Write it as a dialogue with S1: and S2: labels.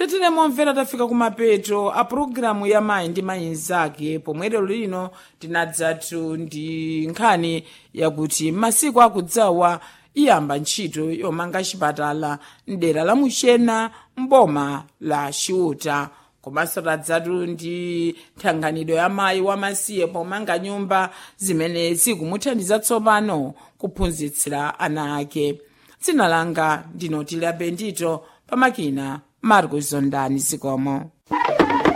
S1: tetere momvera tafika kumapeto a pulogalamu ya mayi ndi mayi nzake, pomwe lero lino tinadzatu ndi nkhani yakuti masiku akudzawa iyamba ntchito yomanga chipatala mdera la Muchena mboma la Chiuta. Komanso tadzatu ndi thandizo ya mayi wamasiye pomanga nyumba zimene zikumuthandiza tsopano kuphunzitsira ana ake. Dzina langa ndinoti la Bendito, pamakina Marcos Zondani zikomo.